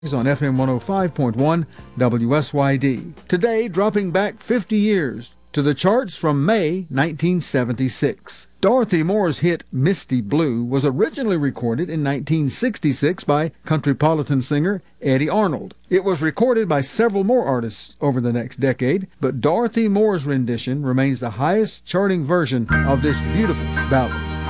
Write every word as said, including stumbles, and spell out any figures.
on F M one oh five point one W S Y D. Today, dropping back fifty years to the charts from May nineteen seventy-six. Dorothy Moore's hit Misty Blue was originally recorded in nineteen sixty-six by countrypolitan singer Eddie Arnold. It was recorded by several more artists over the next decade, but Dorothy Moore's rendition remains the highest charting version of this beautiful ballad.